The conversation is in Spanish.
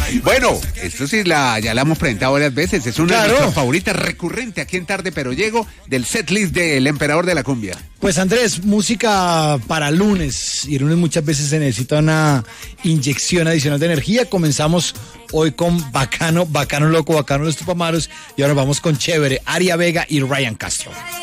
Bueno, esto sí ya la hemos presentado varias veces. Es una de Claro. nuestras favoritas, recurrente aquí en Tarde Pero Llego, del setlist del Emperador de la Cumbia. Pues Andrés, música para lunes. Y el lunes muchas veces se necesita una inyección adicional de energía. Comenzamos hoy con Bacano, Bacano Loco, Bacano Los Tupamaros. Y ahora vamos con Chévere, Aria Vega y Ryan Castro.